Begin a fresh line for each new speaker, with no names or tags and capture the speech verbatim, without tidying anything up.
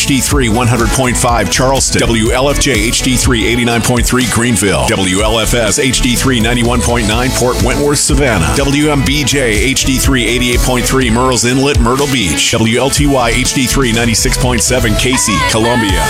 D three one hundred point five Charleston, W L F J H D three eighty-nine point three Greenville, W L F S H D three ninety-one point nine Port Wentworth, Savannah, W M B J H D three eighty-eight point three Murrells Inlet, Myrtle Beach, W L T Y H D three ninety-six point seven Casey, Columbia.